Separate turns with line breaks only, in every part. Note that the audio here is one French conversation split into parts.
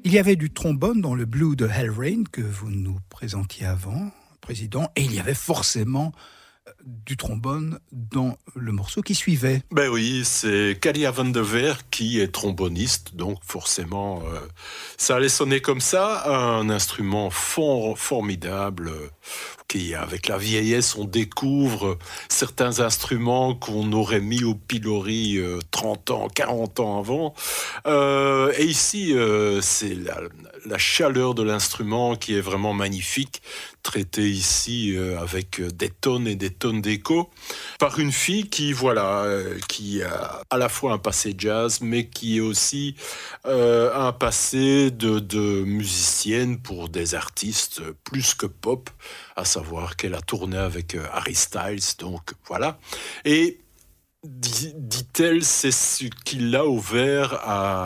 Il y avait du trombone dans le Blue de Hell Rain que vous nous présentiez avant, Président, et il y avait forcément du trombone dans le morceau qui suivait.
Ben oui, c'est Kalia van der Veer qui est tromboniste, donc forcément, ça allait sonner comme ça, un instrument formidable, qui, avec la vieillesse, on découvre certains instruments qu'on aurait mis au pilori 30 ans, 40 ans avant. Et ici, c'est la chaleur de l'instrument qui est vraiment magnifique, traité ici avec des tonnes et des tonnes d'écho, par une fille qui, qui a à la fois un passé jazz, mais qui est aussi un passé de musicienne pour des artistes plus que pop, à savoir qu'elle a tourné avec Harry Styles, donc voilà. Et dit-elle, c'est ce qui l'a ouvert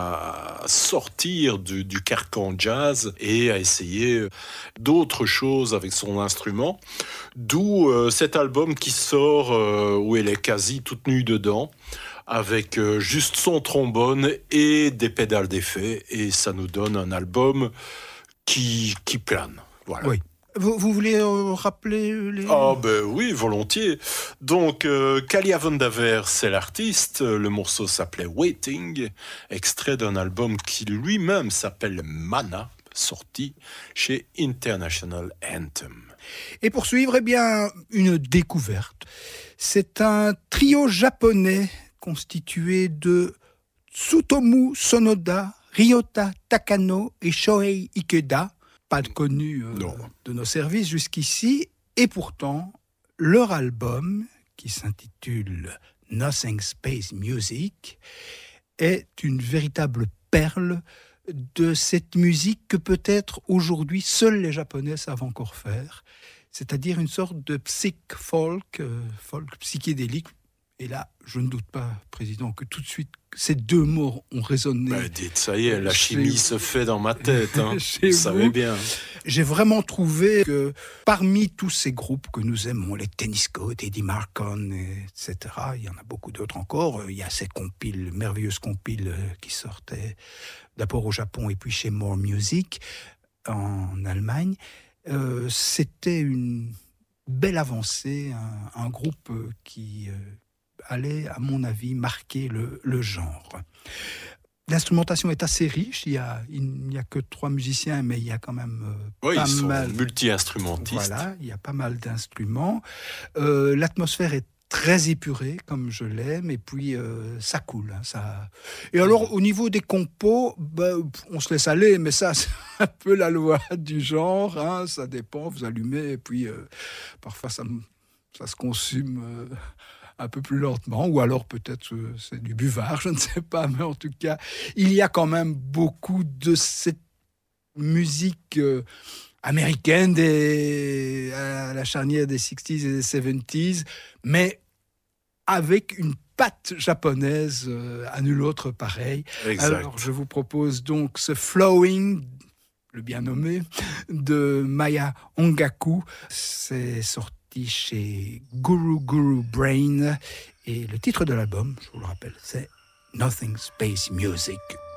à sortir du carcan jazz et à essayer d'autres choses avec son instrument. D'où cet album qui sort où elle est quasi toute nue dedans, avec juste son trombone et des pédales d'effet. Et ça nous donne un album qui plane. Voilà.
Oui. Vous voulez rappeler les...
Ah ben oui, volontiers. Donc, Kalia van der Veer, c'est l'artiste. Le morceau s'appelait Waiting, extrait d'un album qui lui-même s'appelle Mana, sorti chez International Anthem.
Et pour suivre, eh bien, une découverte. C'est un trio japonais constitué de Tsutomu Sonoda, Ryota Takano et Shohei Ikeda, pas connu de nos services jusqu'ici, et pourtant, leur album, qui s'intitule Nothing Space Music, est une véritable perle de cette musique que peut-être aujourd'hui seuls les Japonais savent encore faire, c'est-à-dire une sorte de folk psychédélique. Et là, je ne doute pas, Président, que tout de suite, ces deux mots ont résonné.
Ben, dites, ça y est, la chimie se fait dans ma tête. Hein. Vous savez bien.
J'ai vraiment trouvé que parmi tous ces groupes que nous aimons, les Tennis Coat, Eddie Marcon, etc., il y en a beaucoup d'autres encore. Il y a ces merveilleuses compiles qui sortaient d'abord au Japon et puis chez More Music en Allemagne. C'était une belle avancée, un groupe qui allait, à mon avis, marquer le genre. L'instrumentation est assez riche, il n'y a que 3 musiciens, mais il y a quand même
ils sont multi-instrumentistes.
Voilà, il y a pas mal d'instruments. L'atmosphère est très épurée, comme je l'aime, et puis ça coule. Ça... Et alors, au niveau des compos, on se laisse aller, mais ça, c'est un peu la loi du genre, hein, ça dépend, vous allumez, et puis parfois ça se consume... un peu plus lentement, ou alors peut-être c'est du buvard, je ne sais pas, mais en tout cas, il y a quand même beaucoup de cette musique américaine à la charnière des 60s et des 70s, mais avec une patte japonaise à nul autre pareil.
Exact.
Alors, je vous propose donc ce Flowing, le bien nommé, de Maya Ongaku. C'est sorti chez Guru Guru Brain, et le titre de l'album, je vous le rappelle, c'est Nothing Space Music.